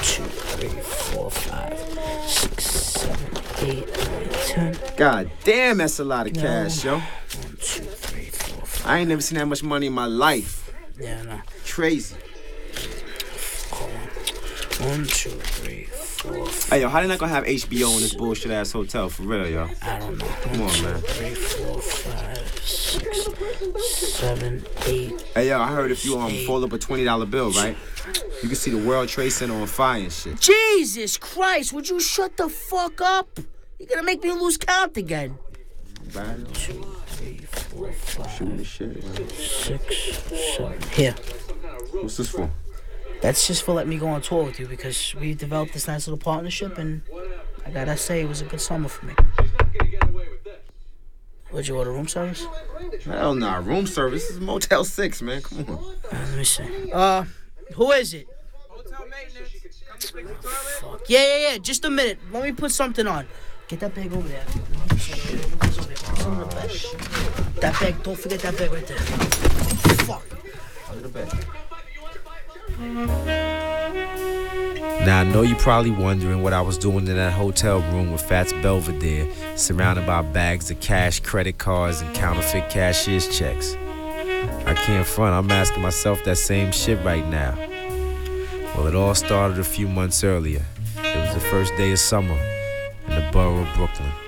2, 3, 4, 5, 6, 7, 8, 9, 10. God damn, that's a lot of cash, yo. 1, 2, 3, 4, 5. I ain't never seen that much money in my life. Yeah, no. Crazy. Hold on. 1, 2, 3, 4, 5. Hey, yo, how they not gonna have HBO in this bullshit ass hotel? For real, yo. I don't know. Come on, man. 3, 4, 5, 6, 7, 8. Hey, yo, I heard if you fold up a $20 bill, right? You can see the World Trade Center on fire and shit. Jesus Christ, would you shut the fuck up? You're gonna make me lose count again. 2, 3, 4, 5, Shooting the shit, man. 6, 7. Here. What's this for? That's just for letting me go on tour with you because we developed this nice little partnership and I gotta say it was a good summer for me. Would you order room service? Hell nah, room service. This is Motel 6, man. Come on. Let me see. Who is it? Hotel maintenance. Fuck. Yeah. Just a minute. Let me put something on. Get that bag over there. That bag, don't forget that bag right there. Fuck. Under the bed. Now, I know you're probably wondering what I was doing in that hotel room with Fats Belvedere, surrounded by bags of cash, credit cards, and counterfeit cashier's checks. I can't front, I'm asking myself that same shit right now. Well, it all started a few months earlier. It was the first day of summer in the borough of Brooklyn.